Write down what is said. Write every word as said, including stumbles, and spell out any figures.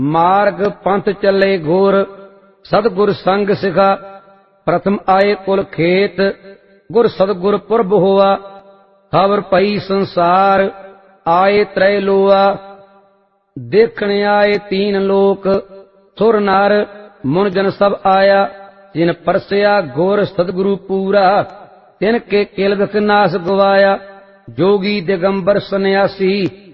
मार्ग पंथ चले घोर सतगुर संग सिखा। प्रथम आए कुल खेत गुर सतगुर पुरब होआ। खबर पई संसार आए त्रय लोआ। देखने आए तीन लोक सुर नर मुन जन सब आया। जिन परसया घोर सतगुरु पूरा तिनके किल विख नाश गवाया। जोगी दिगंबर सन्यासी